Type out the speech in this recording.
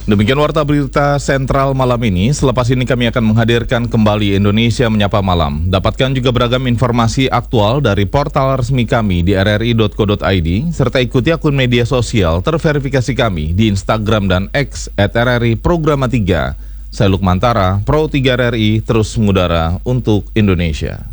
Demikian warta berita sentral malam ini. Selepas ini kami akan menghadirkan kembali Indonesia Menyapa Malam. Dapatkan juga beragam informasi aktual dari portal resmi kami di rri.co.id, serta ikuti akun media sosial terverifikasi kami di Instagram dan X @RRI Programa 3. Saya Lukmantara, Pro 3 RRI, terus mengudara untuk Indonesia.